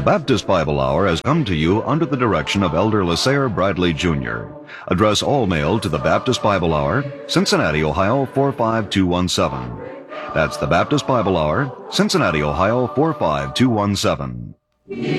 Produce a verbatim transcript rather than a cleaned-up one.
Baptist Bible Hour has come to you under the direction of Elder LaSalle Bradley Junior Address all mail to the Baptist Bible Hour, Cincinnati, Ohio four five two one seven. That's the Baptist Bible Hour, Cincinnati, Ohio four five two one seven.